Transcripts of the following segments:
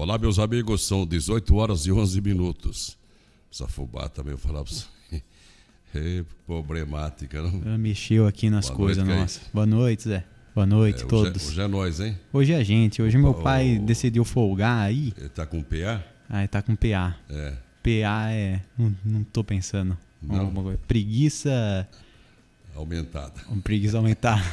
Olá, meus amigos, são 18 horas e 11 minutos. Essa fubá também, eu falava pra você. É problemática, não? Mexeu aqui nas coisas nossas. Boa noite, Zé. Boa noite, todos. Hoje é nós, hein? Hoje é a gente. Hoje meu pai decidiu folgar aí. Ele tá com PA? Ah, ele tá com PA. É. PA é... Não tô pensando. Não? Coisa. Preguiça... Aumentada. Preguiça aumentada.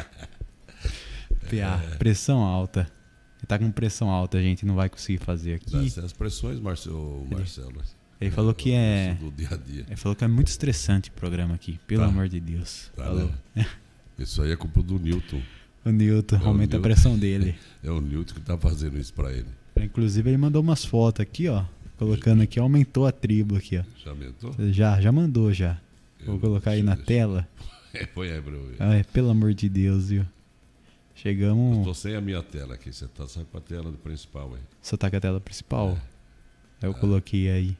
PA, pressão alta. Ele tá com pressão alta, a gente não vai conseguir fazer aqui. As pressões, Marcelo. Ele falou que é... Do dia a dia. Ele falou que é muito estressante o programa aqui, pelo amor de Deus. Tá, falou. Né? Isso aí é culpa do Newton. O Newton, aumenta a pressão dele. É o Newton que tá fazendo isso pra ele. Inclusive ele mandou umas fotos aqui, ó. Colocando aqui, aumentou a tribo aqui, ó. Já aumentou? Já mandou já. Vou colocar aí na tela. Põe aí pra eu ver. Ai, pelo amor de Deus, viu? Chegamos... Eu tô sem a minha tela aqui, você tá só com a tela principal aí. Você tá com a tela principal? Eu coloquei aí.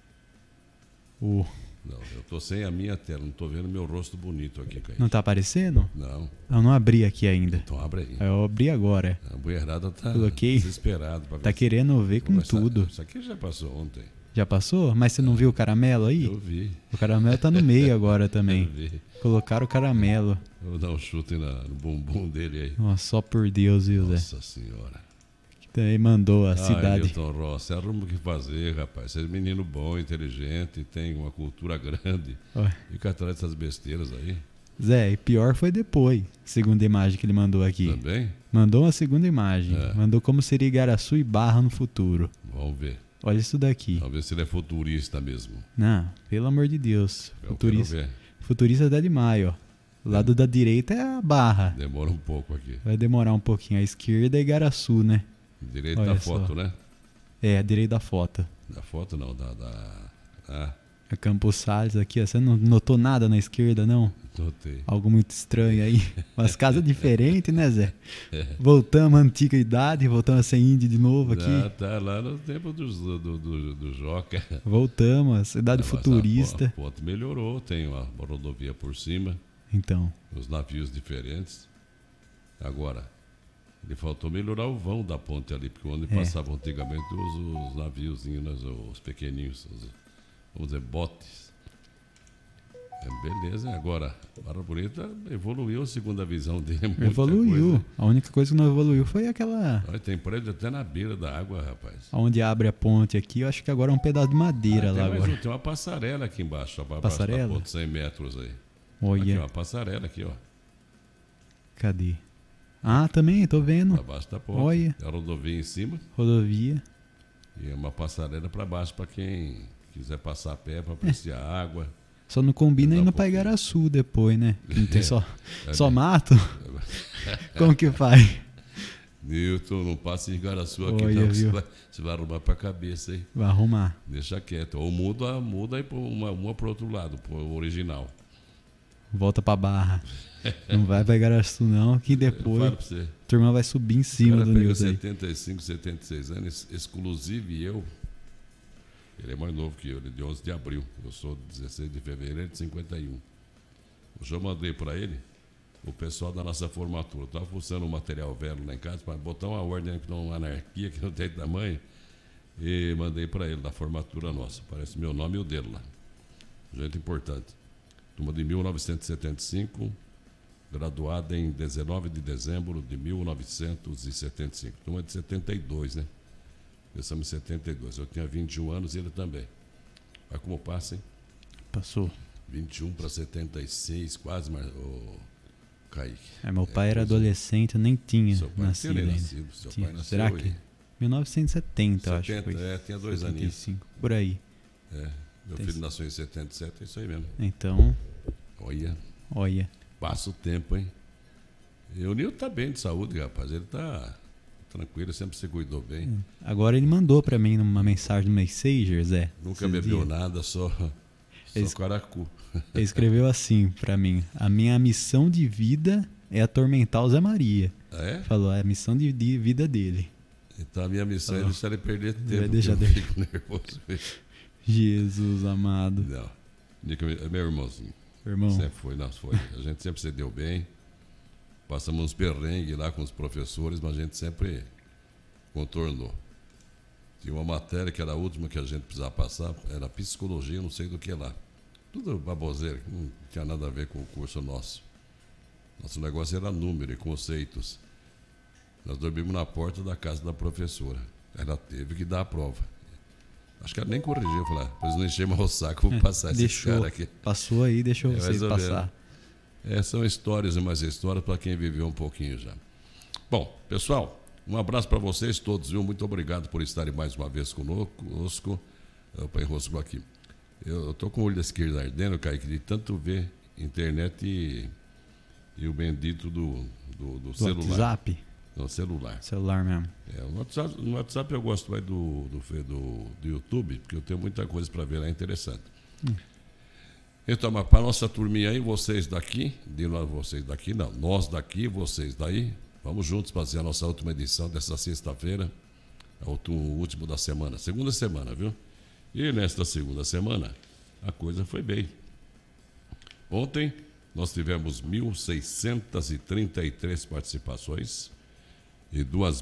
Não, eu tô sem a minha tela, não tô vendo meu rosto bonito aqui, Kaique. Não tá aparecendo? Não. Eu não abri aqui ainda. Então abre aí. Eu abri agora. A mulherada tá desesperada. Pra ver tá querendo ver com tudo. Isso aqui já passou ontem. Já passou? Mas você não viu o caramelo aí? Eu vi. O caramelo tá no meio agora também. Eu vi. Colocaram o caramelo. Eu vou dar um chute no bumbum dele aí. Nossa, só por Deus, viu, Zé? Nossa senhora. Daí mandou a cidade. Newton Ross, arruma o que fazer, rapaz. Você é menino bom, inteligente, tem uma cultura grande. Fica atrás dessas besteiras aí. Zé, e pior foi depois. Segunda imagem que ele mandou aqui. Também? Mandou uma segunda imagem. Mandou como seria Igaraçu e Barra no futuro. Vamos ver. Olha isso daqui. Vamos ver se ele é futurista mesmo. Não, pelo amor de Deus. Futurista dá de maio, ó. O lado da direita é a Barra. Demora um pouco aqui. Vai demorar um pouquinho. A esquerda é Igaraçu, né? Direito da foto, né? É, a direita da foto. Da foto não, A Campos Salles aqui, ó. Você não notou nada na esquerda, não? Notei. Algo muito estranho aí. Umas casas diferentes, né, Zé? Voltamos à antiga idade, voltamos a ser índio de novo aqui. Tá lá no tempo do Joca. Voltamos, a cidade futurista. A ponte melhorou, tem uma rodovia por cima. Então. Os navios diferentes. Agora, ele faltou melhorar o vão da ponte ali, porque onde passavam antigamente os naviozinhos, os pequeninhos, vamos dizer, botes. Beleza, agora, Barra Bonita evoluiu a segunda visão dele. Evoluiu. Coisa. A única coisa que não evoluiu foi aquela... Tem prédio até na beira da água, rapaz. Onde abre a ponte aqui, eu acho que agora é um pedaço de madeira lá agora. Tem uma passarela aqui embaixo, passarela? Da ponte, 100 metros aí. Olha. Aqui, uma passarela aqui, ó. Cadê? Ah, também, tô vendo. Abaixo da ponte. Olha. A rodovia em cima. Rodovia. E uma passarela para baixo para quem quiser passar a pé para apreciar a água. Só não combina indo para Igaraçu depois, né? Não tem só mato? Como que faz? Newton, não passa em Igaraçu aqui, olha, não. Você vai arrumar para a cabeça aí. Vai arrumar. Deixa quieto. Ou muda aí uma para o outro lado, para o original. Volta para Barra. Não vai para Igaraçu não, que depois a turma vai subir em cima do Newton. 75, 76 anos, exclusive eu. Ele é mais novo que eu, ele é de 11 de abril. Eu sou de 16 de fevereiro de 51. Hoje eu mandei para ele, o pessoal da nossa formatura. Estava fuçando um material velho lá em casa para botar uma ordem, uma anarquia que não tem tamanho. E mandei para ele, da formatura nossa. Parece meu nome e o dele lá. Gente importante. Turma de 1975, graduada em 19 de dezembro de 1975. Turma de 72, né? Começamos em 72. Eu tinha 21 anos e ele também. Olha como passa, hein? Passou. 21 para 76, quase, mas Kaique. Meu pai era adolescente, eu nem tinha nascido ainda. Seu pai nasceu. Será que? 1970, eu acho que foi. Tinha 2 aninhos. Por aí. Meu filho nasceu em 77, é isso aí mesmo. Então. Olha. Passa o tempo, hein? E o Nilton tá bem de saúde, rapaz. Ele tá tranquilo, sempre se cuidou bem. Agora ele mandou pra mim uma mensagem no Messenger, Zé. Nunca bebeu nada, só caracu. Ele escreveu assim pra mim: a minha missão de vida é atormentar o Zé Maria. Falou, é a missão de vida dele. Então a minha missão é deixar ele perder tempo. Vai deixar eu fico nervoso. Jesus amado. Não. Meu irmãozinho. Irmão. Sempre foi. A gente sempre se deu bem. Passamos uns perrengues lá com os professores, mas a gente sempre contornou. Tinha uma matéria que era a última que a gente precisava passar, era psicologia, não sei do que lá. Tudo baboseira, não tinha nada a ver com o curso nosso. Nosso negócio era número e conceitos. Nós dormimos na porta da casa da professora. Ela teve que dar a prova. Acho que ela nem corrigiu. Falei, pois não enchei mais o saco, vou passar esse cara aqui. Passou aí, deixou vocês passar. São histórias e mais histórias para quem viveu um pouquinho já. Bom, pessoal, um abraço para vocês todos, viu? Muito obrigado por estarem mais uma vez conosco. Opa, enroscou aqui. Eu estou com o olho esquerdo ardendo, Kaique, de tanto ver internet e o bendito do celular. WhatsApp? No celular. Celular mesmo. No WhatsApp eu gosto mais do YouTube, porque eu tenho muita coisa para ver lá interessante. Então, mas para a nossa turminha aí, vocês daqui, nós daqui, vocês daí, vamos juntos fazer a nossa última edição dessa sexta-feira, o último da semana, segunda semana, viu? E nesta segunda semana, a coisa foi bem. Ontem, nós tivemos 1.633 participações e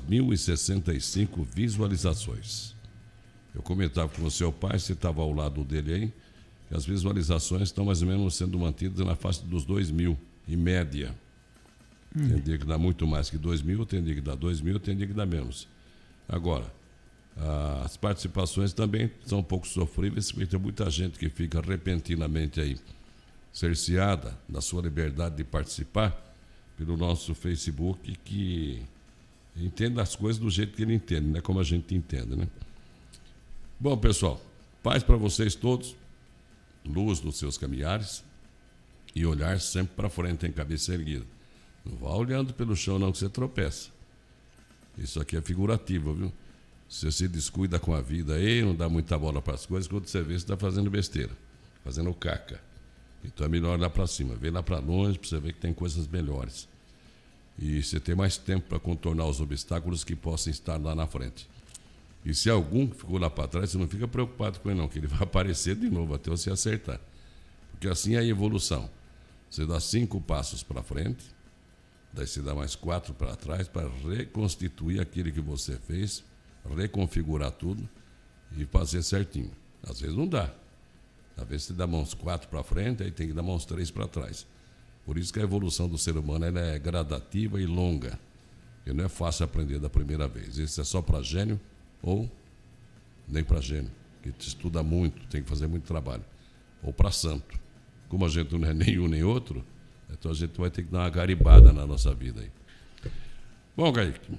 2.065 visualizações. Eu comentava com o seu pai, você estava ao lado dele aí, que as visualizações estão mais ou menos sendo mantidas na faixa dos 2.000, em média. Tem dia que dá muito mais que 2.000, tem dia que dá 2.000, tem dia que dá menos. Agora, as participações também são um pouco sofríveis, porque tem muita gente que fica repentinamente aí cerceada da sua liberdade de participar pelo nosso Facebook, que entende as coisas do jeito que ele entende, não é como a gente entende, né? Bom, pessoal, paz para vocês todos, luz nos seus caminhares e olhar sempre para frente em cabeça erguida. Não vá olhando pelo chão não, que você tropeça. Isso aqui é figurativo, viu? Você se descuida com a vida aí, não dá muita bola para as coisas, quando você vê, você está fazendo besteira, fazendo caca. Então é melhor olhar para cima, ver lá para longe para você ver que tem coisas melhores. E você tem mais tempo para contornar os obstáculos que possam estar lá na frente. E se algum ficou lá para trás, você não fica preocupado com ele não, que ele vai aparecer de novo até você acertar. Porque assim é a evolução. Você dá 5 passos para frente, daí você dá mais 4 para trás para reconstituir aquilo que você fez, reconfigurar tudo e fazer certinho. Às vezes não dá. Às vezes você dá mãos 4 para frente, aí tem que dar mãos 3 para trás. Por isso que a evolução do ser humano ela é gradativa e longa. E não é fácil aprender da primeira vez. Isso é só para gênio ou nem para gênio, que estuda muito, tem que fazer muito trabalho. Ou para santo. Como a gente não é nenhum nem outro, então a gente vai ter que dar uma garibada na nossa vida aí. Bom, Kaique,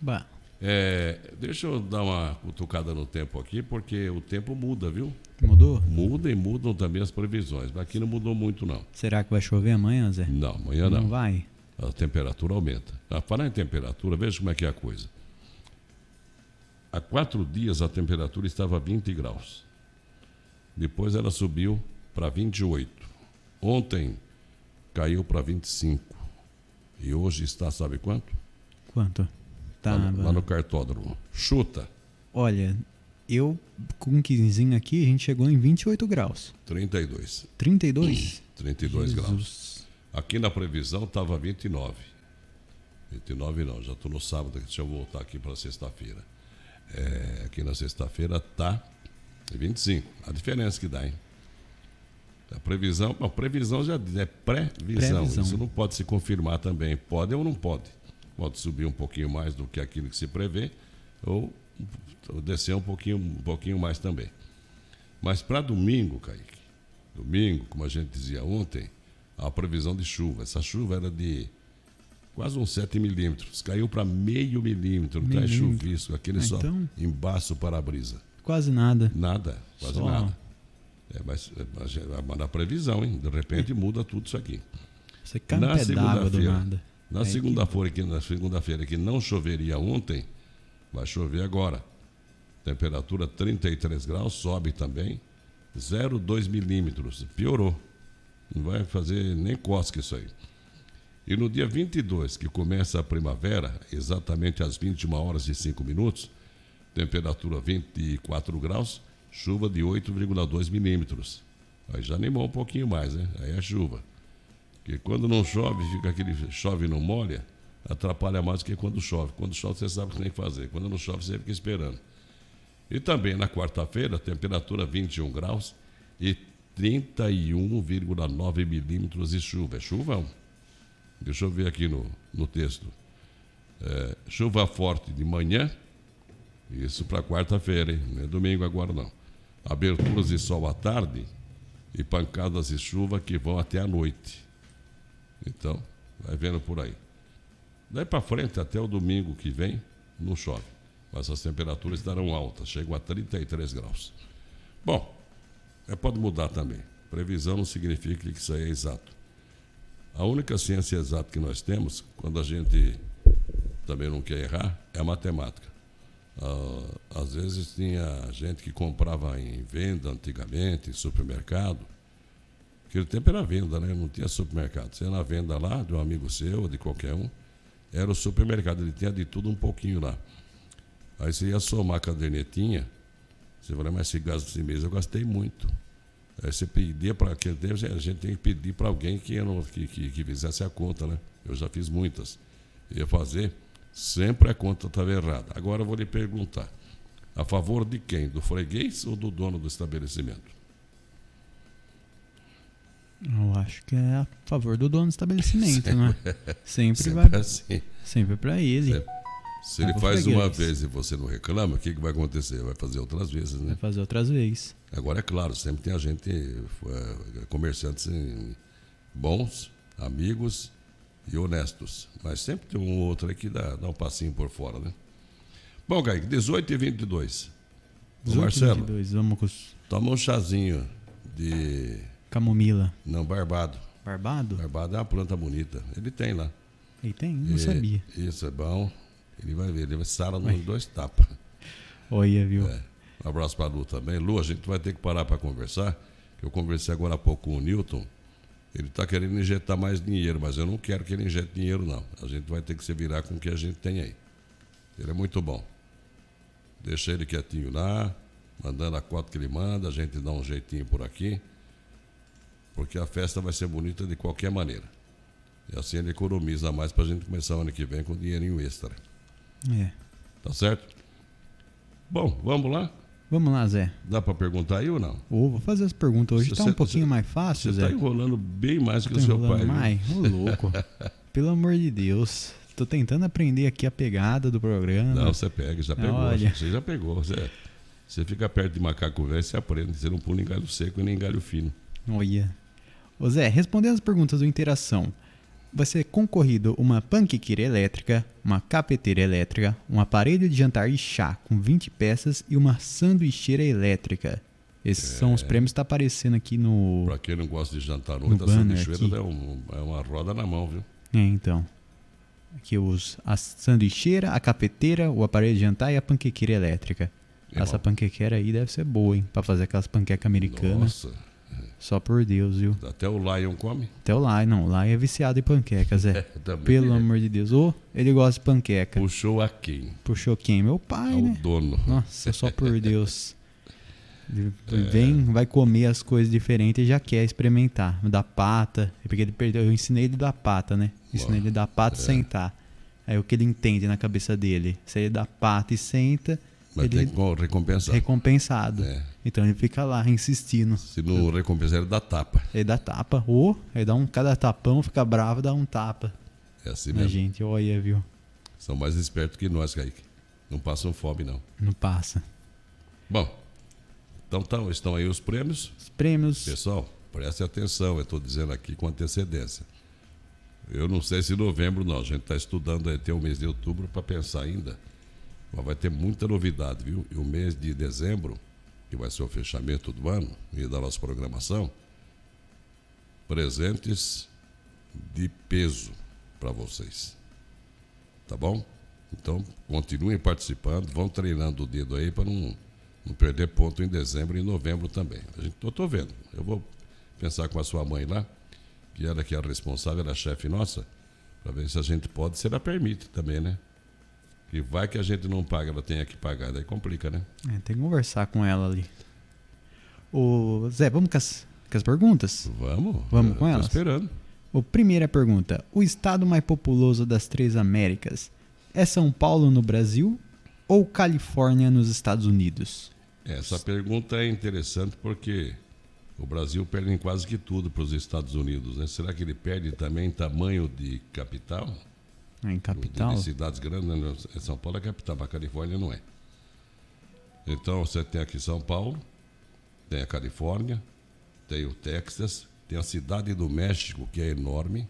deixa eu dar uma cutucada no tempo aqui, porque o tempo muda, viu? Mudou? Muda e mudam também as previsões. Mas aqui não mudou muito, não. Será que vai chover amanhã, Zé? Não, amanhã não. Não vai? A temperatura aumenta. A falar em temperatura, veja como é que é a coisa. Há 4 dias a temperatura estava 20 graus. Depois ela subiu para 28. Ontem caiu para 25. E hoje está, sabe quanto? Quanto? Tá lá no cartódromo. Chuta. Olha, eu com um quinzinho aqui, a gente chegou em 28 graus. 32. 32? 32 graus. Aqui na previsão estava 29. 29 não, já estou no sábado, deixa eu voltar aqui para sexta-feira. Aqui na sexta-feira está 25. A diferença que dá, hein? A previsão já diz, é previsão. Isso não pode se confirmar também. Pode ou não pode. Pode subir um pouquinho mais do que aquilo que se prevê, ou descer um pouquinho mais também. Mas para domingo, Kaique, domingo, como a gente dizia ontem, a previsão de chuva. Essa chuva era de quase uns 7 milímetros. Caiu para meio milímetro, não está chuvisco, aquele só embaixo para a brisa. Quase nada. Nada, quase nada. Mas na previsão, hein? De repente muda tudo isso aqui. Você cai um pé d'água do nada. Na segunda-feira, que não choveria ontem, vai chover agora. Temperatura 33 graus, sobe também. 0,2 milímetros. Piorou. Não vai fazer nem cosca isso aí. E no dia 22, que começa a primavera, exatamente às 21 horas e 5 minutos, temperatura 24 graus, chuva de 8,2 milímetros. Aí já animou um pouquinho mais, né? Aí é chuva. Porque quando não chove, fica aquele chove e não molha, atrapalha mais do que quando chove. Quando chove, você sabe o que tem que fazer. Quando não chove, você fica esperando. E também na quarta-feira, temperatura 21 graus e 31,9 milímetros de chuva. É chuvão. Deixa eu ver aqui no texto. Chuva forte de manhã, isso para quarta-feira, hein? Não é domingo agora não. Aberturas de sol à tarde e pancadas de chuva que vão até a noite. Então, vai vendo por aí. Daí para frente, até o domingo que vem, não chove. Mas as temperaturas estarão altas, chegam a 33 graus. Bom, pode mudar também. Previsão não significa que isso aí é exato. A única ciência exata que nós temos, quando a gente também não quer errar, é a matemática. Às vezes tinha gente que comprava em venda antigamente, em supermercado. Aquele tempo era venda, né? Não tinha supermercado. Você ia na venda lá, de um amigo seu, ou de qualquer um, era o supermercado. Ele tinha de tudo um pouquinho lá. Aí você ia somar a cadernetinha, você falou, mas esse gasto desse mês eu gastei muito. Aí você pedia para aquele tempo, a gente tem que pedir para alguém que fizesse a conta, né? Eu já fiz muitas. Ia fazer, sempre a conta estava errada. Agora eu vou lhe perguntar, a favor de quem? Do freguês ou do dono do estabelecimento? Eu acho que é a favor do dono do estabelecimento, sempre, né? Sempre vai assim. Sempre para ele. Sempre. Se ele faz uma vez e você não reclama, o que vai acontecer? Vai fazer outras vezes, né? Vai fazer outras vezes. Agora, é claro, sempre tem a gente, comerciantes bons, amigos e honestos. Mas sempre tem um ou outro aí que dá um passinho por fora, né? Bom, Kaique, 18h22. Marcelo, 18h22, vamos... Toma um chazinho de... Camomila. Não, barbado. Barbado? Barbado é uma planta bonita. Ele tem lá. Ele tem? Não sabia. Isso, é bom. Ele vai ver, ele vai sara nos 2 tapas. Olha, viu? Um abraço para a Lu também. Lu, a gente vai ter que parar para conversar, que eu conversei agora há pouco com o Newton. Ele está querendo injetar mais dinheiro, mas eu não quero que ele injete dinheiro, não. A gente vai ter que se virar com o que a gente tem aí. Ele é muito bom. Deixa ele quietinho lá, mandando a cota que ele manda, a gente dá um jeitinho por aqui, porque a festa vai ser bonita de qualquer maneira. E assim ele economiza mais para a gente começar o ano que vem com dinheirinho extra. Tá certo? Bom, vamos lá? Vamos lá, Zé. Dá para perguntar aí ou não? Vou fazer as perguntas. Hoje está um pouquinho mais fácil, Zé. Você está enrolando bem mais que o seu pai. Ô, louco. Pelo amor de Deus. Estou tentando aprender aqui a pegada do programa. Não, você pega, já pegou. Olha. Você já pegou. Você fica perto de macaco velho, você aprende. Você não pula em galho seco e nem em galho fino. Olha. Ô, Zé, respondendo as perguntas do Interação, vai ser concorrido uma panquequeira elétrica, uma cafeteira elétrica, um aparelho de jantar e chá com 20 peças e uma sanduicheira elétrica. Esses são os prêmios que estão aparecendo aqui no... Para quem não gosta de jantar muito, a sanduicheira é uma roda na mão, viu? Então. Aqui a sanduicheira, a cafeteira, o aparelho de jantar e a panquequeira elétrica. Essa panquequeira aí deve ser boa, hein? Para fazer aquelas panquecas americanas. Nossa. Só por Deus, viu? Até o Lion come? Até o Lion, não. O Lion é viciado em panquecas, Pelo amor de Deus. Ele gosta de panqueca. Puxou a quem? Puxou quem? Meu pai, né? O dono. Nossa, só por Deus. Vai comer as coisas diferentes e já quer experimentar. Da pata. Porque eu ensinei ele da pata, né? Ensinei ele da pata e sentar. Aí o que ele entende na cabeça dele. Se ele dá pata e senta... Mas ele tem que recompensar. Recompensado. Então ele fica lá insistindo. Se não recompensar, ele dá tapa. Ele dá tapa. Ele dá cada tapão, fica bravo, dá um tapa. É assim mesmo. A gente, olha, viu? São mais espertos que nós, Kaique. Não passam fome, não. Não passa. Bom, então estão aí os prêmios. Os prêmios. Pessoal, preste atenção, eu estou dizendo aqui com antecedência. Eu não sei se novembro não, a gente está estudando até o mês de outubro para pensar ainda. Mas vai ter muita novidade, viu? E o mês de dezembro, que vai ser o fechamento do ano e da nossa programação, presentes de peso para vocês. Tá bom? Então, continuem participando, vão treinando o dedo aí para não perder ponto em dezembro e em novembro também. Eu estou vendo. Eu vou pensar com a sua mãe lá, que ela que é a responsável, ela é a chefe nossa, para ver se a gente pode, se ela permite também, né? Que vai que a gente não paga, ela tenha que pagar, daí complica, né? Tem que conversar com ela ali. Ô, Zé, vamos com as perguntas? Vamos com elas? Estou esperando. Primeira pergunta. O estado mais populoso das 3 Américas é São Paulo no Brasil ou Califórnia nos Estados Unidos? Essa pergunta é interessante porque o Brasil perde em quase que tudo para os Estados Unidos, né? Será que ele perde também em tamanho de capital? Em capital? De cidades grandes, né? São Paulo é capital, mas a Califórnia não é. Então você tem aqui São Paulo, tem a Califórnia, tem o Texas, tem a Cidade do México, que é enorme.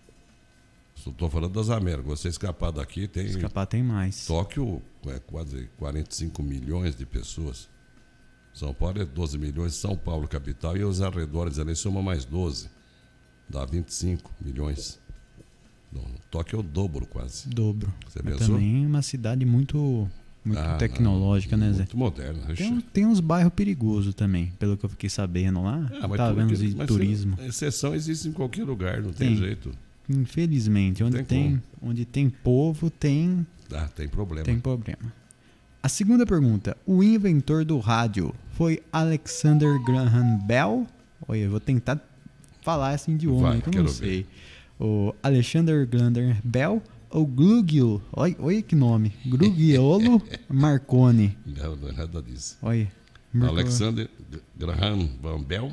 Estou falando das Américas. Você escapar daqui, tem... Escapar tem mais. Tóquio é quase 45 milhões de pessoas. São Paulo é 12 milhões. São Paulo, capital, e os arredores ali soma mais 12. Dá 25 milhões. Não, Tóquio é o dobro quase. Dobro. Você Mas pensou? também é uma cidade muito tecnológica, né, Zé? Muito moderna. Tem uns bairros perigosos também, pelo que eu fiquei sabendo lá. Tava vendo os de turismo. Exceção existe em qualquer lugar, não tem jeito. Infelizmente, onde tem povo, tem problema. Tem problema. A segunda pergunta. O inventor do rádio foi Alexander Graham Bell? Olha, eu vou tentar falar esse idioma que eu não sei. O Alexander Graham Bell ou Guglielmo? Olha que nome. Guglielmo Marconi. Não é nada disso. Olha. Alexander Graham Van Bell.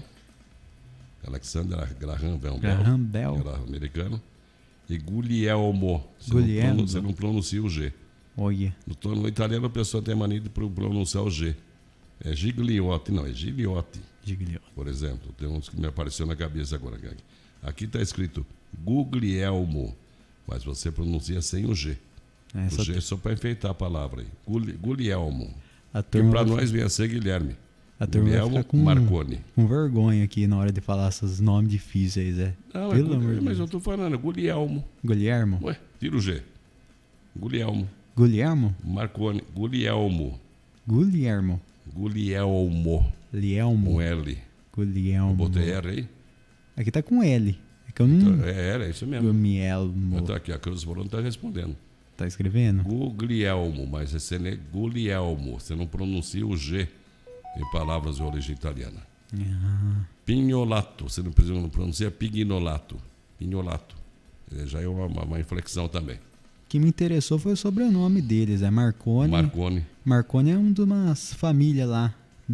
Alexander Graham Van Bell. Graham Bell. Era americano. E Guglielmo. Você não pronuncia o G. Olha. No italiano a pessoa tem mania de pronunciar o G. É Gigliotti, não, é Gigliotti. Por exemplo, tem uns que me apareceu na cabeça agora. Aqui está escrito Guglielmo, mas você pronuncia sem o G. O G é só para enfeitar a palavra aí. Guglielmo. Que para nós vem a ser Guilherme. A turma vai ficar com vergonha aqui na hora de falar esses nomes difíceis, Não, mas eu tô falando, Guglielmo. Guglielmo? Ué, tira o G. Guglielmo. Guglielmo? Marconi. Guglielmo. Guglielmo. Guglielmo. Lielmo. Com L. Guglielmo. Eu botei R aí? Aqui tá com L. É que eu não... Então, é isso mesmo. Guglielmo. Então aqui, a Cruz Morão tá respondendo. Tá escrevendo? Guglielmo, mas você não é Guglielmo. Você não pronuncia o G em palavras de origem italiana. Pignolato. Você não pronuncia pignolato. Pignolato. Já é uma inflexão também. O que me interessou foi o sobrenome deles, é Marconi. Marconi. Marconi é de umas famílias lá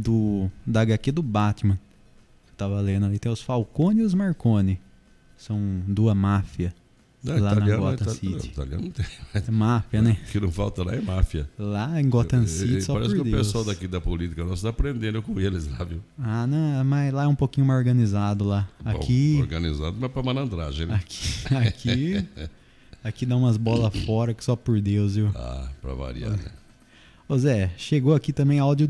da HQ do Batman. Eu tava lendo ali, tem os Falcone e os Marconi. São duas máfias lá na Gotham City. Italiano não tem. É máfia, né? O que não falta lá é máfia. Lá em Gotham City, só por Deus. Parece que o pessoal daqui da política nós está aprendendo com eles lá, viu? Ah, não, mas lá é um pouquinho mais organizado lá. Aqui... Bom, organizado, mas para malandragem, né? Aqui dá umas bolas fora que só por Deus, viu? Pra variar, né? Ô Zé, chegou aqui também áudio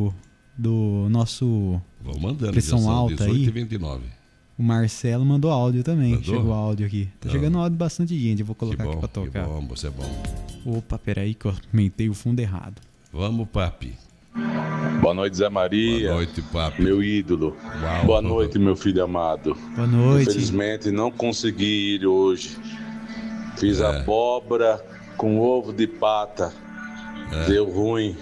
do nosso Vamos mandando, pressão alta 18 aí. E 29. O Marcelo mandou áudio também. Chegou áudio aqui. Tá Não. chegando áudio de bastante gente. Eu vou colocar aqui pra Que tocar. bom, você é bom. Opa, peraí que eu aumentei o fundo errado. Vamos, papi. Boa noite, Zé Maria. Boa noite, papi. Meu ídolo. Uau. Boa noite, meu filho amado. Boa noite. Infelizmente não consegui ir hoje. Fiz abóbora com ovo de pata. Deu ruim.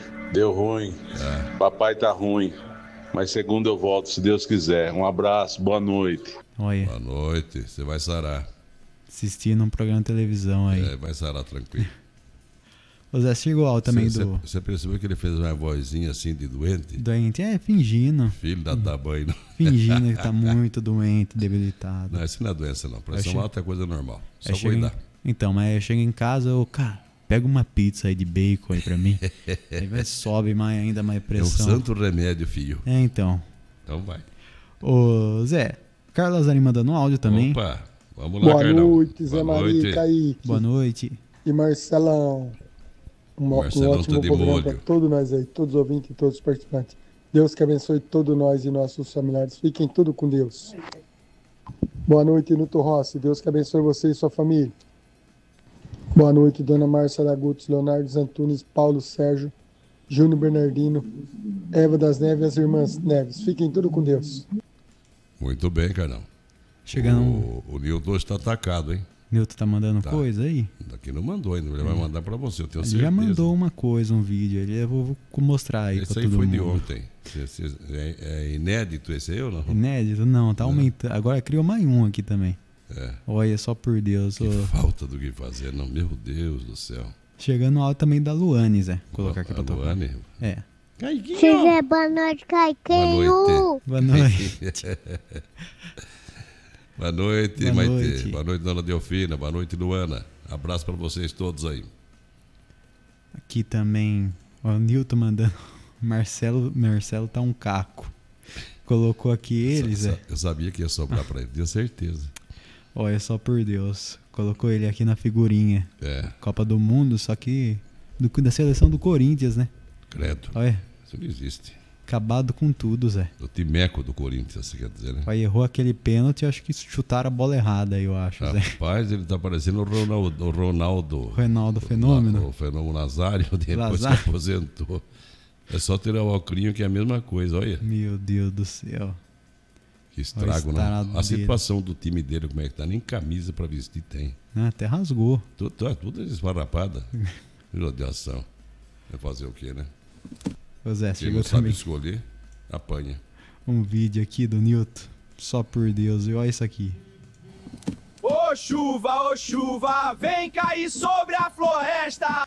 Papai tá ruim. Mas segunda eu volto, se Deus quiser. Um abraço, boa noite. Olha, Boa noite, você vai sarar. assistindo um programa de televisão aí. Vai sarar tranquilo. O Zé chegou áudio também Você percebeu que ele fez uma vozinha assim de doente? doente. Fingindo. Filho da tabanho, não. Fingindo que tá muito doente, debilitado. Não, isso não é doença, não. Pressão alta é coisa normal. Só Aí cuidar. Então, mas eu chego em casa, cara, pega uma pizza aí de bacon aí pra mim. Aí sobe ainda mais É um pressão. santo remédio, filho. Então. Então vai. Ô, Zé, Carlos Ari mandando áudio também. Opa, vamos lá, Boa Carlão. noite, Zé Maria e Kaique. Boa noite. E Marcelão. Marcelão ótimo tá de programa molho. para todos nós aí, todos os ouvintes e todos os participantes. Deus que abençoe todos nós e nossos familiares. Fiquem tudo com Deus. Boa noite, Nuto Rossi. Deus que abençoe você e sua família. Boa noite, Dona Márcia Aragutos, Leonardo Antunes, Paulo Sérgio, Júnior Bernardino, Eva das Neves e as irmãs Neves. Fiquem tudo com Deus. Muito bem, Carlão. Chegando. O Nilton está atacado, hein? Nilton tá mandando coisa aí? Daqui não mandou ainda, ele vai mandar pra você, eu tenho Ele certeza. já mandou uma coisa, um vídeo. Eu vou mostrar aí Esse pra aí todo foi mundo. de ontem. É inédito esse aí ou não? Inédito? Não, tá aumentando. Agora criou mais um aqui também. Olha, só por Deus. Que falta do que fazer, não. Meu Deus do céu. Chegando o áudio também da Luane, Zé. Vou colocar aqui pra tocar. Luane? É. Zé, boa noite, Caiquinho. Boa noite. Boa noite, Boa Maitê. noite. Boa noite, dona Delfina. Boa noite, Luana. Abraço pra vocês todos aí. Aqui também, ó, o Nilton mandando. Marcelo tá um caco. Colocou aqui ele, Zé. Eu sabia que ia sobrar pra ele, tinha certeza. Olha, só por Deus. Colocou ele aqui na figurinha. É, Copa do Mundo, só que da seleção do Corinthians, né? credo. Olha, Isso não existe. acabado com tudo, Zé. O timeco do Corinthians, você quer dizer, né? Olha, errou aquele pênalti, acho que chutaram a bola errada aí, eu acho, Zé. Rapaz, ele tá parecendo o Ronaldo. Ronaldo Fenômeno. O Fenômeno Nazário, depois Nazário. que aposentou. É só tirar o óculos que é a mesma coisa, olha. Meu Deus do céu. Que estrago, O né? estarado A dele. situação do time dele, como é que tá? Nem camisa pra vestir tem. Ah, até rasgou. Tudo esfarrapada. Judiação. Vai fazer o quê, né? Ô Zé, Quem chegou não sabe também escolher, apanha. um vídeo aqui do Nilton. Só por Deus, e olha isso aqui. Ô chuva, vem cair sobre a floresta.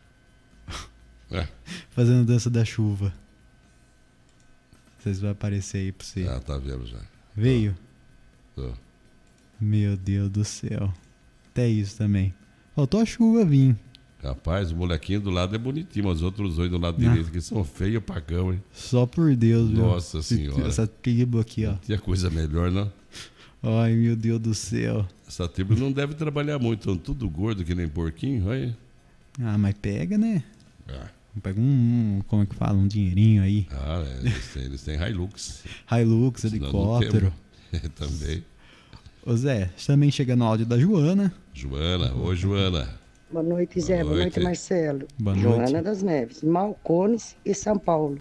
É, Fazendo dança da chuva. Vocês vão aparecer aí pra você. tá vendo já. Veio? Tô. Meu Deus do céu. Até isso também. Faltou a chuva vir. Rapaz, o molequinho do lado é bonitinho, mas os outros dois do lado direito que são feios pra cão, hein? Só por Deus, viu? Nossa Senhora. Essa tribo aqui, ó. Tinha coisa melhor, não? Ai, meu Deus do céu. Essa tribo não deve trabalhar muito, estão tudo gordo que nem porquinho, olha. Ah, mas pega, né? Ah, Pega como é que fala? Um dinheirinho aí. eles têm Hilux. Hilux, Senão não helicóptero. temos. Também. Ô Zé, também chega no áudio da Joana. Joana, oi Joana. Boa noite, Zé. Boa Boa noite, noite. Marcelo. Boa Joana noite. das Neves, Malcones e São Paulo.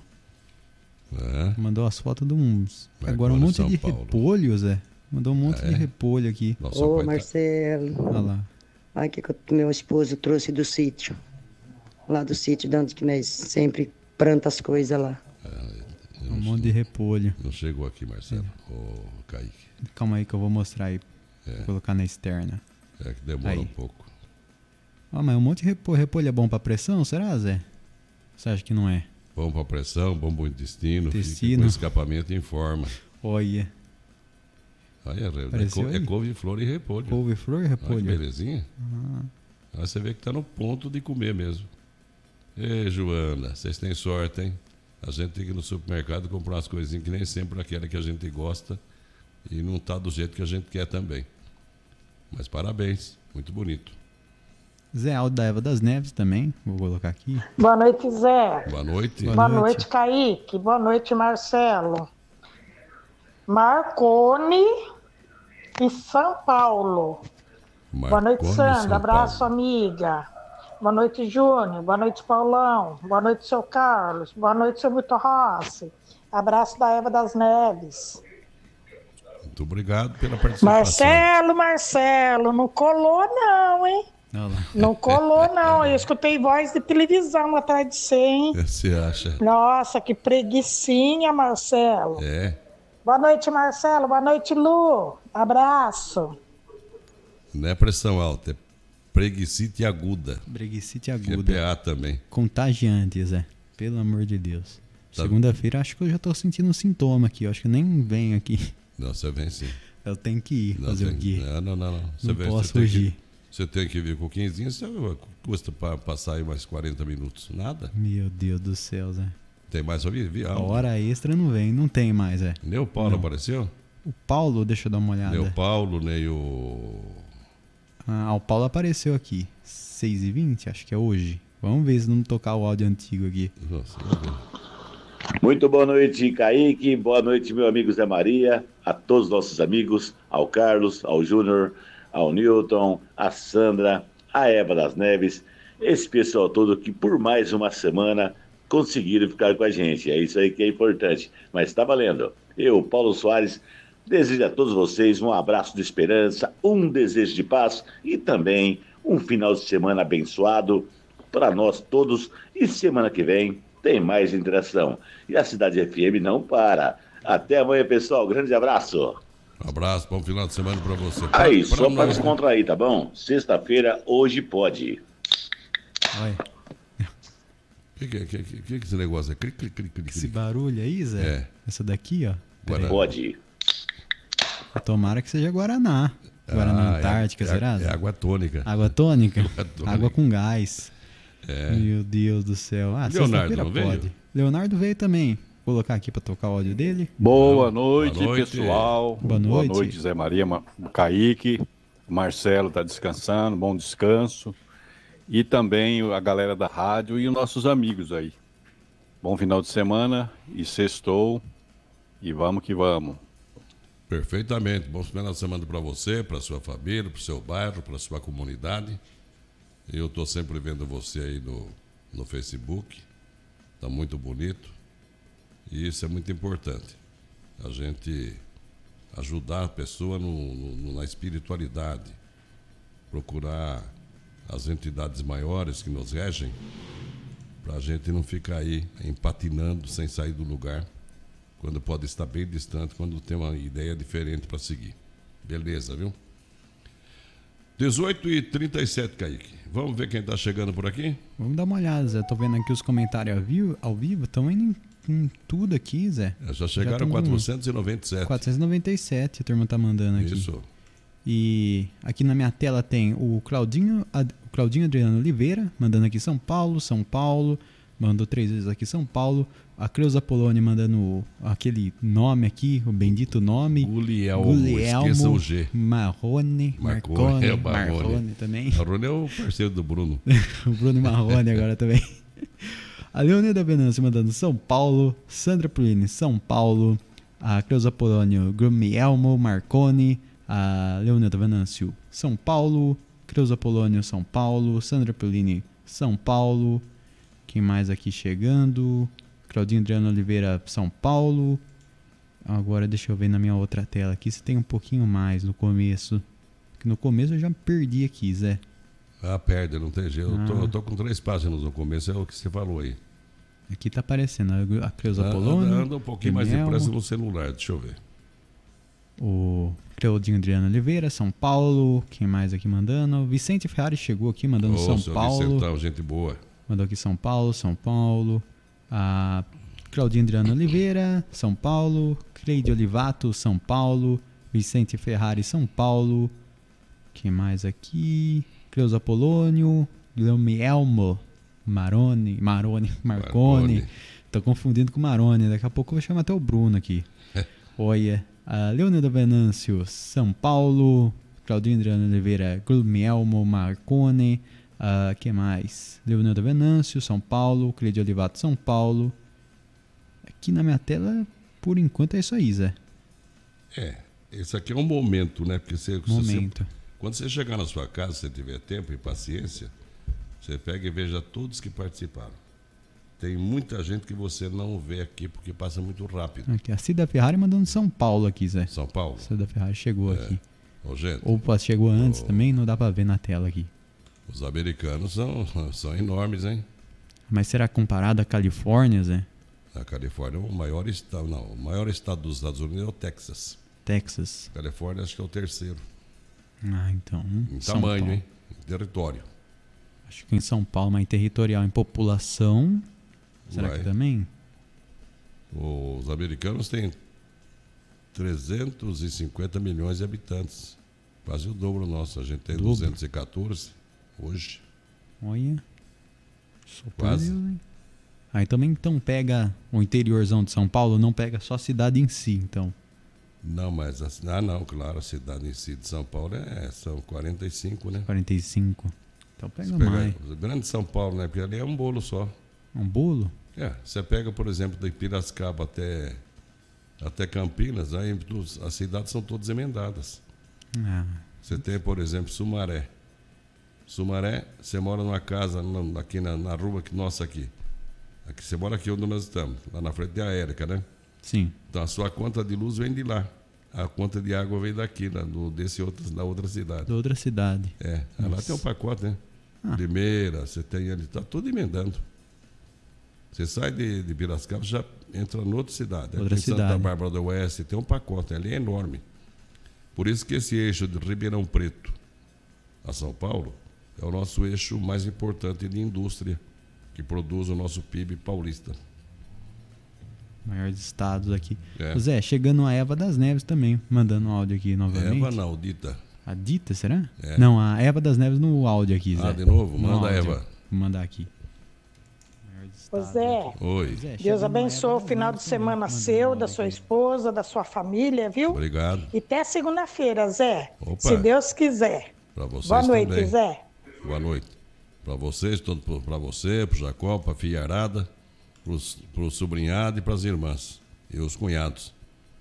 É, Mandou as fotos de uns. Vai Agora um embora monte São de Paulo. repolho, Zé. Mandou um monte de repolho aqui. nossa, Ô, pai Marcelo. Olha lá. Olha o que meu esposo trouxe do sítio. Lá do sítio, de onde que nós sempre planta as coisas lá. Um monte de repolho. não chegou aqui, Marcelo. Ô, Kaique. Calma aí que eu vou mostrar aí. Vou colocar na externa. É que demora Aí. um pouco. Ah, mas um monte de repolho. Repolho é bom pra pressão, será, Zé? Você acha que não é? Bom pra pressão, bom pro intestino. Fica Intestino. com escapamento em forma. Olha. Olha, Apareceu é aí? couve-flor e repolho. Couve-flor e Olha que repolho. belezinha. Aí você vê que tá no ponto de comer mesmo. Ei, Joana, vocês têm sorte, hein? A gente tem que ir no supermercado comprar umas coisinhas que nem sempre aquela que a gente gosta e não tá do jeito que a gente quer também. Mas parabéns, muito bonito. Zé, áudio da Eva das Neves também. Vou colocar aqui. Boa noite, Zé. Boa noite. Boa Boa noite. noite, Kaique. Boa noite, Marcelo. Marcone e São Paulo. Boa noite, Marconi, Sandra. São Abraço, Paulo. amiga. Boa noite, Júnior. Boa noite, Paulão. Boa noite, seu Carlos. Boa noite, seu Vitor Rossi. Abraço da Eva das Neves. Muito obrigado pela participação. Marcelo, não colou não, hein? Olha lá. Não colou não. Eu escutei voz de televisão atrás de você, hein? Você acha? Nossa, que preguicinha, Marcelo. É, Boa noite, Marcelo. Boa noite, Lu. Abraço. não é pressão alta, é preguicite aguda. Breguicite Que é aguda. PA também. Contagiante, Zé. Pelo amor de Deus. Tá. Segunda-feira acho que eu já tô sentindo um sintoma aqui. Eu acho que eu nem venho aqui. Não, você vem sim. Eu tenho que ir Não, fazer tem- o quê? Não. Você Não vem, posso você tem que- fugir. Você tem que vir com 15 dias, custa para passar aí mais 40 minutos. Nada. Meu Deus do céu, Zé. Tem mais ouvir? A hora extra não vem, não tem mais, Zé. Nem o Paulo Não. apareceu? O Paulo, deixa eu dar uma olhada. Nem o Paulo, nem o. Ah, o Paulo apareceu aqui. 6h20, acho que é hoje. Vamos ver se não tocar o áudio antigo aqui. Nossa, meu Deus. Muito boa noite, Kaique. Boa noite, meu amigo Zé Maria. A todos os nossos amigos, ao Carlos, ao Júnior, ao Newton, a Sandra, a Eva das Neves, esse pessoal todo que por mais uma semana conseguiram ficar com a gente. É isso aí que é importante. Mas está valendo. Eu, Paulo Soares, desejo a todos vocês um abraço de esperança, um desejo de paz e também um final de semana abençoado para nós todos. E semana que vem tem mais interação. E a Cidade FM não para. Até amanhã, pessoal. Grande abraço. Um abraço, bom final de semana para você. Aí, Pra só para nós, né? descontrair, tá bom? Sexta-feira, hoje pode. Olha. O que esse negócio é? Clic, clic, clic, clic. Esse barulho aí, Zé? É. Essa daqui, ó. Pode. Tomara que seja Guaraná. Guaraná Antártica, será? É água tônica. Água tônica? Água tônica. Água com gás. É. Meu Deus do céu. Leonardo não veio? Pode. Leonardo veio também. Vou colocar aqui para tocar o áudio dele. Boa noite, Boa noite. pessoal. Boa noite. Boa noite, Zé Maria, Kaique. Marcelo está descansando, bom descanso. E também a galera da rádio e os nossos amigos aí. Bom final de semana e sextou. E vamos que vamos. Perfeitamente. Bom final de semana para você, para sua família, para o seu bairro, para sua comunidade. Eu estou sempre vendo você aí no Facebook. Está muito bonito. E isso é muito importante. A gente ajudar a pessoa na espiritualidade. Procurar as entidades maiores que nos regem, para a gente não ficar aí empatinando sem sair do lugar, quando pode estar bem distante, quando tem uma ideia diferente para seguir. Beleza, viu? 18h37, Kaique. Vamos ver quem está chegando por aqui? Vamos dar uma olhada, Zé. Tô vendo aqui os comentários ao vivo. Estão indo em tudo aqui, Zé. Já chegaram 497. 497, a turma tá mandando aqui. Isso. E aqui na minha tela tem o Claudinho Adriano Oliveira, mandando aqui São Paulo. Mandou 3 vezes aqui São Paulo. A Creuza Poloni mandando aquele nome aqui, o bendito nome. Guglielmo, esqueça o G. Marrone também. Marrone é o parceiro do Bruno. O Bruno Marrone agora também. A Leonida Venâncio mandando São Paulo. Sandra Pulini, São Paulo. A Creuza Poloni, Guglielmo Marconi. A Leonida Venâncio, São Paulo. Creuza Polônio, São Paulo. Sandra Pulini, São Paulo. Quem mais aqui chegando? Claudinho Adriano Oliveira, São Paulo. Agora deixa eu ver na minha outra tela aqui se tem um pouquinho mais no começo. Porque no começo eu já perdi aqui, Zé. Perde, não tem jeito. Eu tô com 3 páginas no começo, é o que você falou aí. Aqui tá aparecendo a Creuza Polônio. Anda um pouquinho mais depressa no celular, deixa eu ver. O Claudinho Adriano Oliveira, São Paulo. Quem mais aqui mandando? Vicente Ferrari chegou aqui mandando São Paulo. Vicentão, gente boa. Mandou aqui São Paulo. A Claudinho Adriano Oliveira, São Paulo. Cleide Olivato, São Paulo. Vicente Ferrari, São Paulo. Quem mais aqui? Creuza Polônio. Guilherme Marconi. Tô confundindo com Maroni. Daqui a pouco eu vou chamar até o Bruno aqui. Olha. A Leonida Venâncio, São Paulo. Claudinho Adriano Oliveira, Guglielmo Marconi. Que mais? Leonida Venâncio, São Paulo. Cleide Olivato, São Paulo. Aqui na minha tela, por enquanto, é isso aí, Zé. Esse aqui é um momento, né? Porque quando você chegar na sua casa, se você tiver tempo e paciência, você pega e veja todos que participaram. Tem muita gente que você não vê aqui porque passa muito rápido. Aqui, a Cida Ferrari mandando São Paulo aqui, Zé. São Paulo? Cida Ferrari chegou aqui. Gente, ou chegou antes também, não dá pra ver na tela aqui. Os americanos são enormes, hein? Mas será comparado à Califórnia, Zé? A Califórnia é o maior estado. Não, o maior estado dos Estados Unidos é o Texas. Texas. A Califórnia acho que é o 3º. Então. Em tamanho, hein? Em território. Acho que em São Paulo, mas em territorial, em população. Será que também? Os americanos têm 350 milhões de habitantes. Quase o dobro nosso. A gente tem 214 hoje. Olha. Quase. Deus, hein? Aí também então pega o interiorzão de São Paulo, não pega só a cidade em si, então. Não, mas claro, a cidade em si de São Paulo são 45, né? 45. Então pega mais. O grande São Paulo, né? Porque ali é um bolo só. Um bolo? Você pega, por exemplo, de Piracicaba até Campinas, aí as cidades são todas emendadas. Você tem, por exemplo, Sumaré. Sumaré, você mora numa casa aqui na rua nossa aqui. Você mora aqui onde nós estamos, lá na frente da Érica, né? Sim. Então a sua conta de luz vem de lá. A conta de água vem daqui, da outra cidade. Da outra cidade. Lá tem um pacote, né? Primeira, você tem ali, tá tudo emendando. Você sai de Piracicaba, já entra em outra cidade. Aqui em Santa Bárbara do Oeste tem um pacote, ali é enorme. Por isso que esse eixo de Ribeirão Preto a São Paulo é o nosso eixo mais importante de indústria que produz o nosso PIB paulista. Maiores estados aqui. Zé, chegando a Eva das Neves também, mandando um áudio aqui novamente. Eva não, Dita. A Dita, será? Não, a Eva das Neves no áudio aqui, Zé. De novo? Manda a Eva. Vou mandar aqui. Ô Zé, oi. Deus abençoe o final de semana seu, da sua esposa, da sua família, viu? Obrigado. E até segunda-feira, Zé. Opa. Se Deus quiser. Pra vocês Boa noite, também. Zé. Boa noite. Para vocês, para você, para o Jacó, para a filharada, para o sobrinhado e para as irmãs e os cunhados.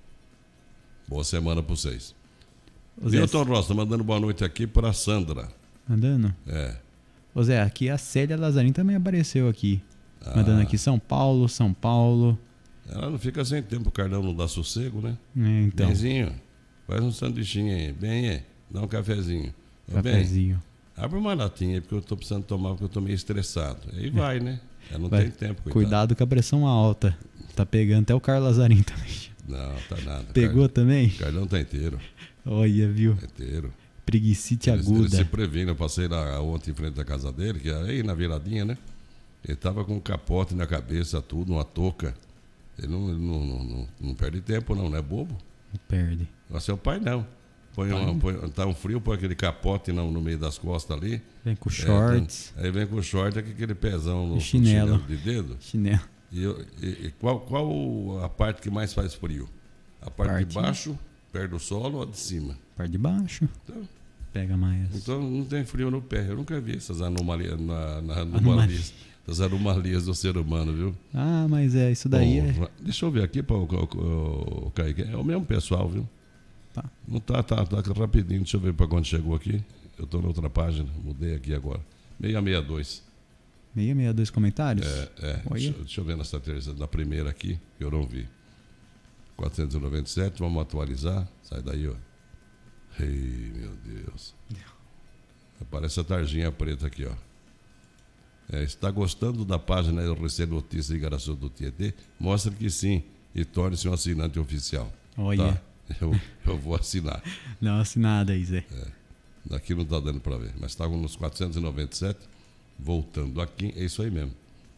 Boa semana para vocês. Nilton Rosa, mandando boa noite aqui para a Sandra. Mandando? Ô Zé, aqui a Célia Lazarim também apareceu aqui. Mandando aqui São Paulo, São Paulo. Ela não fica sem tempo, o Carlão não dá sossego, né? Então. Benzinho, faz um sanduichinho aí. Bem, dá um cafezinho. Cafezinho. Bem, abre uma latinha aí, porque eu tô precisando tomar, porque eu tô meio estressado. Aí vai, né? Ela não tem tempo, coitado. Cuidado com a pressão alta. Tá pegando até o Carlos Lazarim também. Não, tá nada. Pegou também? O Carlão tá inteiro. Olha, viu? Tá inteiro. Preguicite aguda. Ele se previne. Eu passei lá ontem em frente da casa dele, que é aí na viradinha, né? Ele tava com um capote na cabeça, tudo, uma touca. Ele não perde tempo, não é bobo. Não perde. Mas seu pai não. Tá um frio, põe aquele capote no meio das costas ali. Vem com shorts. Aí vem com short, aquele pezão no chinelo de dedo. Chinelo. E qual a parte que mais faz frio? A parte de baixo, perto do solo, ou a de cima? Parte de baixo. Então, pega mais. Então não tem frio no pé. Eu nunca vi essas anomalias as anomalias do ser humano, viu? Ah, mas isso daí Deixa eu ver aqui, o Kaique. É o mesmo pessoal, viu? Tá. Não tá rapidinho. Deixa eu ver para quando chegou aqui. Eu tô na outra página, mudei aqui agora. 662. 662 comentários? Deixa eu ver nessa terceira, na primeira aqui, que eu não vi. 497, vamos atualizar. Sai daí, ó. Ei, meu Deus. Aparece a tarjinha preta aqui, ó. Está gostando da página Eu Recebo Notícias de Igaraçu do Tietê? Mostra que sim e torne-se um assinante oficial. Olha. Tá? Eu vou assinar. Não, assinada aí, Zé. Daqui não está dando para ver, mas estavam nos 497, voltando aqui, é isso aí mesmo.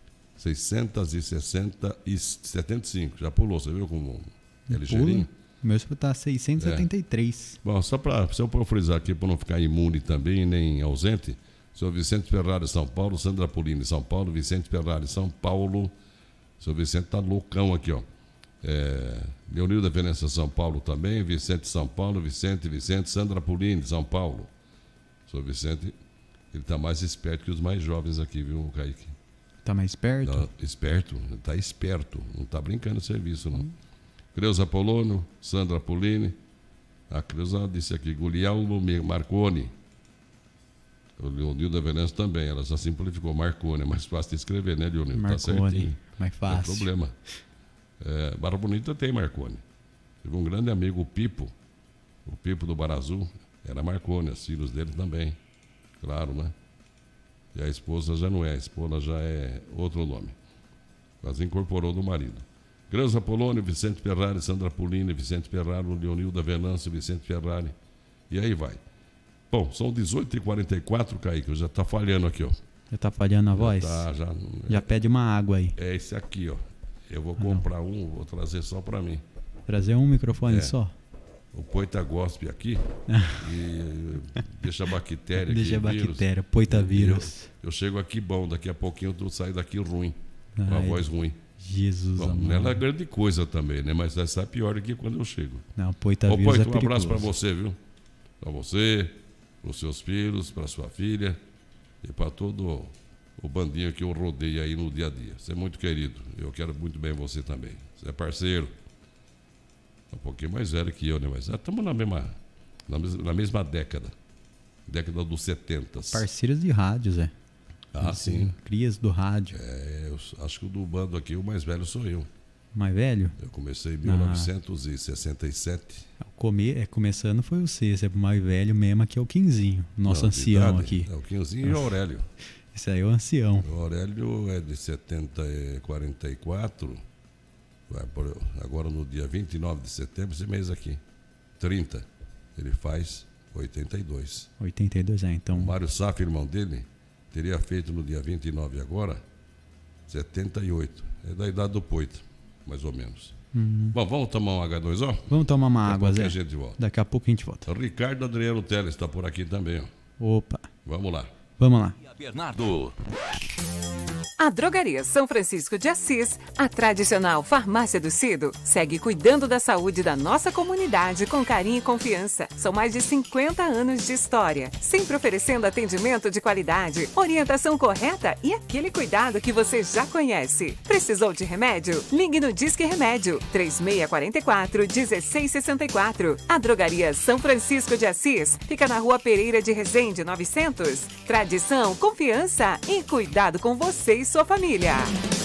675, já pulou, você viu como é ligeirinho? O meu está 673. Bom, só para eu frisar aqui, para não ficar imune também, nem ausente, Sr. Vicente Ferrari, São Paulo, Sandra Polini, São Paulo, Vicente Ferrari, São Paulo. Sr. Vicente está loucão aqui, ó. Leonilda Venâncio, São Paulo também, Vicente, São Paulo, Vicente, Sandra Polini, São Paulo. Sr. Vicente, ele está mais esperto que os mais jovens aqui, viu, Kaique? Está mais esperto? Não, esperto, está esperto, não está brincando de serviço, não. Creuza Polônio, Sandra Polini. A Creuza disse aqui, Guglielmo Marconi. O Leonilda Venâncio também, ela já simplificou, Marconi, é mais fácil de escrever, né, Leonildo? Marconi, tá certinho. mais fácil. Não tem problema. Barra Bonita tem Marconi. Teve um grande amigo, o Pipo do Bar Azul, era Marconi, os filhos dele também, claro, né? E a esposa já não é, a esposa já é outro nome, mas incorporou do marido. Creuza Polônio, Vicente Ferrari, Sandra Polini, Vicente Ferrari, Leonilda Venâncio, Vicente Ferrari, e aí vai. Bom, são 18h44, Kaique, já está falhando aqui, ó. Já está falhando a voz? Já pede uma água aí. É esse aqui, ó. Eu vou comprar vou trazer só para mim. Trazer um microfone só? O Poita Gospe aqui e deixa a bactéria. Deixa a bactéria, Poita vírus. Eu chego aqui bom, daqui a pouquinho tu sai daqui ruim, com a voz ruim. Jesus amado. Não é grande coisa também, né? Mas vai estar pior aqui quando eu chego. Não, Poita vírus Poita, é perigoso. Um abraço para você, viu? Para você, para os seus filhos, para sua filha e para todo o bandinho que eu rodeio aí no dia a dia. Você é muito querido. Eu quero muito bem você também. Você é parceiro. Um pouquinho mais velho que eu, né? Mas estamos na mesma década. Década dos 70. Parceiros de rádio, Zé. Sim. Crias do rádio. Eu acho que do bando aqui, o mais velho sou eu. Mais velho? Eu comecei em 1967. Começando foi você é o mais velho mesmo, que é o Quinzinho, nosso ancião aqui. É o Quinzinho e o Aurélio. Esse aí é o ancião. O Aurélio é de 44. Agora no dia 29 de setembro, esse mês aqui, 30, ele faz 82. 82, então. O Mário Saf, irmão dele, teria feito no dia 29 agora, 78. É da idade do Poito, mais ou menos. Bom, vamos tomar um H2O? Vamos tomar uma água, Zé. Daqui a pouco a gente volta. O Ricardo Adriano Teles está por aqui também. Ó. Opa. Vamos lá. Vamos lá. Bernardo. A Drogaria São Francisco de Assis, a tradicional farmácia do Cido, segue cuidando da saúde da nossa comunidade com carinho e confiança. São mais de 50 anos de história, sempre oferecendo atendimento de qualidade, orientação correta e aquele cuidado que você já conhece. Precisou de remédio? Ligue no Disque Remédio, 3644-1664. A Drogaria São Francisco de Assis fica na Rua Pereira de Resende, 900. Tradição, confiança e cuidado com você e sua família.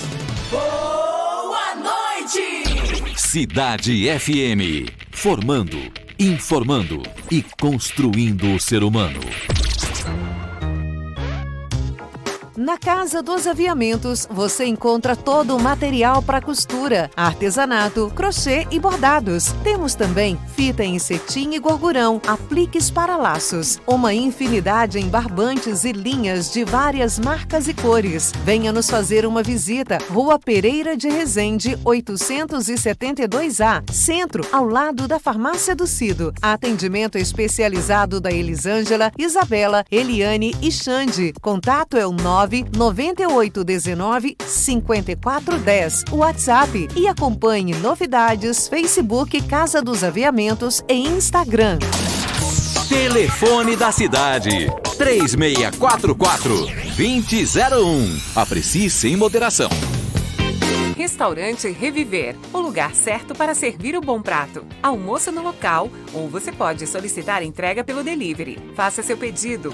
Boa noite! Cidade FM. Formando, informando e construindo o ser humano. Na Casa dos Aviamentos, você encontra todo o material para costura, artesanato, crochê e bordados. Temos também fita em cetim e gorgurão, apliques para laços, uma infinidade em barbantes e linhas de várias marcas e cores. Venha nos fazer uma visita. Rua Pereira de Resende, 872A, Centro, ao lado da Farmácia do Cido. Atendimento especializado da Elisângela, Isabela, Eliane e Xande. Contato é o 99819-5410, WhatsApp, e acompanhe novidades, Facebook Casa dos Aviamentos e Instagram. Telefone da cidade, 3644-2001. Aprecie sem moderação. Restaurante Reviver, o lugar certo para servir o bom prato. Almoço no local ou você pode solicitar entrega pelo delivery. Faça seu pedido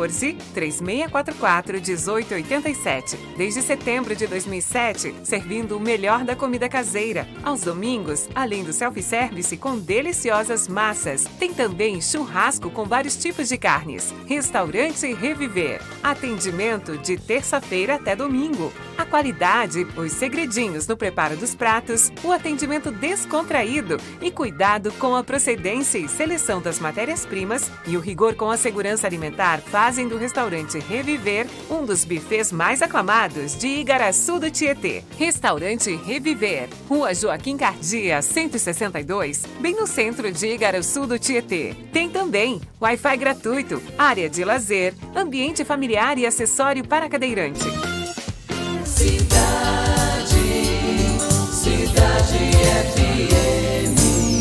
14-3644-1887. Desde setembro de 2007, servindo o melhor da comida caseira. Aos domingos, além do self-service com deliciosas massas, tem também churrasco com vários tipos de carnes. Restaurante Reviver. Atendimento de terça-feira até domingo. A qualidade, os segredinhos no preparo dos pratos, o atendimento descontraído e cuidado com a procedência e seleção das matérias-primas e o rigor com a segurança alimentar fazem do restaurante Reviver um dos bufês mais aclamados de Igaraçu do Tietê. Restaurante Reviver, Rua Joaquim Cardia, 162, bem no centro de Igaraçu do Tietê. Tem também Wi-Fi gratuito, área de lazer, ambiente familiar e acessório para cadeirante. Cidade FM.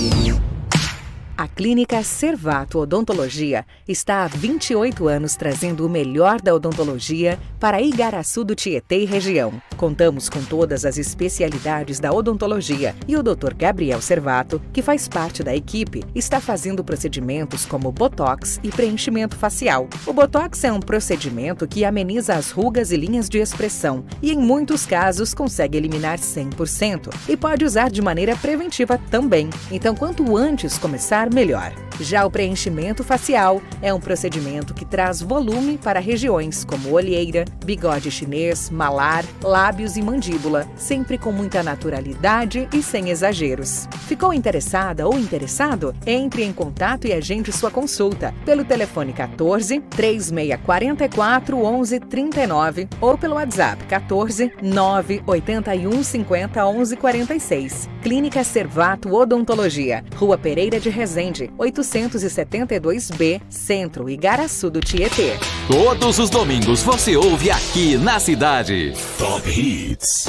A Clínica Servato Odontologia está há 28 anos trazendo o melhor da odontologia para Igaraçu do Tietê e região. Contamos com todas as especialidades da odontologia e o Dr. Gabriel Servato, que faz parte da equipe, está fazendo procedimentos como botox e preenchimento facial. O botox é um procedimento que ameniza as rugas e linhas de expressão e, em muitos casos, consegue eliminar 100% e pode usar de maneira preventiva também. Então, quanto antes começar, melhor. Já o preenchimento facial é um procedimento que traz volume para regiões como olheira, bigode chinês, malar, lábios e mandíbula, sempre com muita naturalidade e sem exageros. Ficou interessada ou interessado? Entre em contato e agende sua consulta pelo telefone 14 3644 1139 ou pelo WhatsApp 14 981 50 1146. Clínica Servato Odontologia, Rua Pereira de Resende, 872B, Centro, Igaraçu do Tietê. Todos os domingos você ouve aqui na cidade. Top Hits.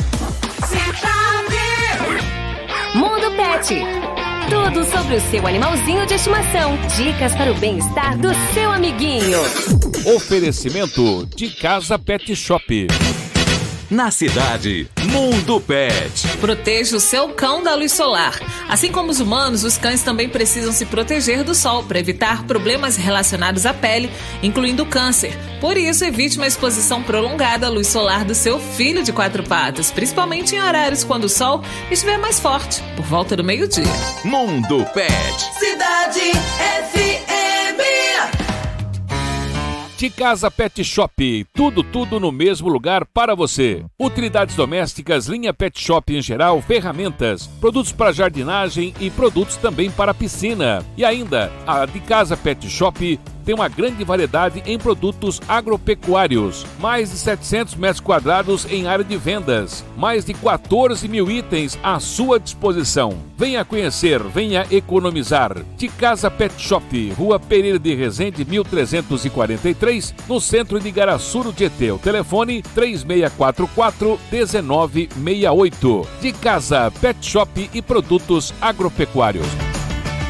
Mundo Pet. Tudo sobre o seu animalzinho de estimação. Dicas para o bem-estar do seu amiguinho. Oferecimento de Casa Pet Shop. Na cidade, Mundo Pet. Proteja o seu cão da luz solar. Assim como os humanos, os cães também precisam se proteger do sol para evitar problemas relacionados à pele, incluindo câncer. Por isso, evite uma exposição prolongada à luz solar do seu filho de 4 patas, principalmente em horários quando o sol estiver mais forte, por volta do meio-dia. Mundo Pet. Cidade FM. De Casa Pet Shop, tudo no mesmo lugar para você. Utilidades domésticas, linha Pet Shop em geral, ferramentas, produtos para jardinagem e produtos também para piscina. E ainda, a De Casa Pet Shop tem uma grande variedade em produtos agropecuários, mais de 700 metros quadrados em área de vendas, mais de 14 mil itens à sua disposição. Venha conhecer, venha economizar. De Casa Pet Shop, Rua Pereira de Resende, 1343, no centro de Igaraçu do Tietê. O telefone 3644-1968. De Casa Pet Shop e produtos agropecuários.